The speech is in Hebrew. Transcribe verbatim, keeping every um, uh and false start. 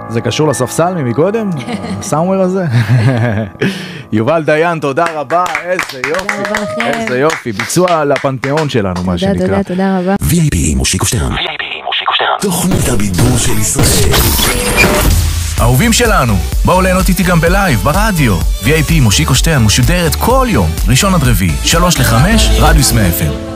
זה קשור לספסל ממקודם? הסאומר הזה? יובל דיין, תודה רבה, איזה יופי, איזה יופי, ביצוע לפנתיאון שלנו, מה שנקרא. תודה, תודה, תודה רבה. וי איי פי מושיקו שטרן. וי איי פי מושיקו שטרן. תוכנית הבידור של ישראל. אהובים שלנו, בואו ליהנות איתי גם בלייב, ברדיו. וי איי פי מושיקו שטרן משודרת כל יום, ראשון עד רביעי, שלוש לחמש, רדיוס מאה אף אם.